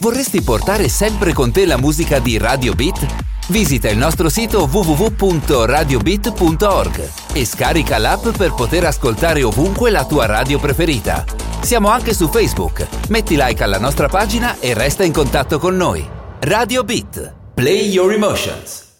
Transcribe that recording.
Vorresti portare sempre con te la musica di Radio Beat? Visita il nostro sito www.radiobeat.org e scarica l'app per poter ascoltare ovunque la tua radio preferita. Siamo anche su Facebook. Metti like alla nostra pagina e resta in contatto con noi. Radio Beat. Play your emotions.